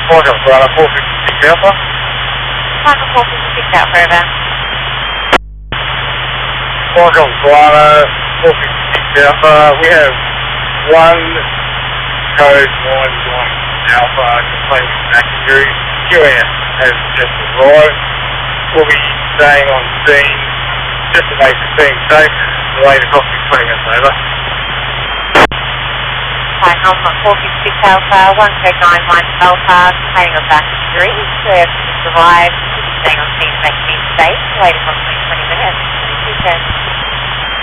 Welcome, Solana 456 Alpha. Michael 456 Alpha, over. Welcome, Solana 456 Alpha. We have one code 91 Alpha complaining with back injury. QS has just arrived. We'll be staying on scene just to make the scene safe. The latest approximately 20 minutes over. Hi, Alpha 456 Alpha, one code 91 Alpha, complaining of back injuries. We've just arrived, we'll be staying on scene, making it safe. The latest approximately 20 minutes.